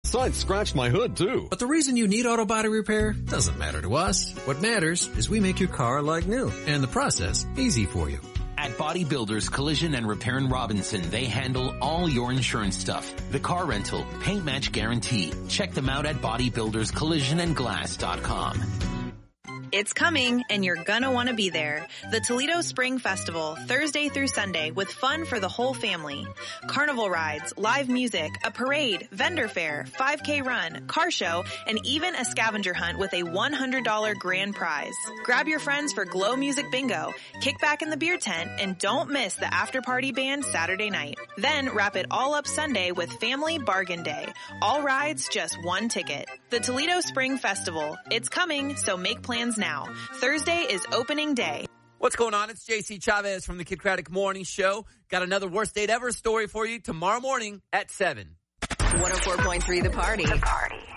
Side scratched my hood, too. But the reason you need auto body repair doesn't matter to us. What matters is we make your car like new, and the process easy for you. At Body Builders Collision and Repair in Robinson, they handle all your insurance stuff. The car rental, paint match guarantee. Check them out at bodybuilderscollisionandglass.com. It's coming, and you're gonna want to be there. The Toledo Spring Festival, Thursday through Sunday, with fun for the whole family. Carnival rides, live music, a parade, vendor fair, 5K run, car show, and even a scavenger hunt with a $100 grand prize. Grab your friends for Glow Music Bingo, kick back in the beer tent, and don't miss the after-party band Saturday night. Then wrap it all up Sunday with Family Bargain Day. All rides, just one ticket. The Toledo Spring Festival. It's coming, so make plans now. Thursday is opening day. What's going on? It's JC Chavez from the Kid Craddock Morning Show. Got another worst date ever story for you tomorrow morning at 7. 104.3 The Party.